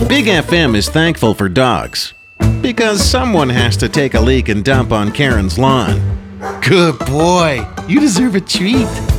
Big FM is thankful for dogs because someone has to take a leak and dump on Karen's lawn. Good boy. You deserve a treat.